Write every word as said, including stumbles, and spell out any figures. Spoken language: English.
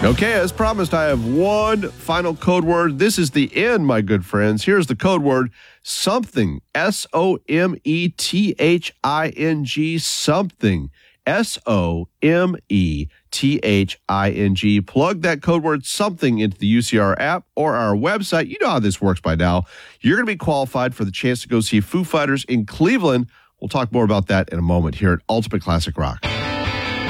Okay, as promised, I have one final code word. This is the end, my good friends. Here's the code word, something, S O M E T H I N G, something, S O M E T H I N G. Plug that code word something into the U C R app or our website. You know how this works by now. You're going to be qualified for the chance to go see Foo Fighters in Cleveland. We'll talk more about that in a moment here at Ultimate Classic Rock.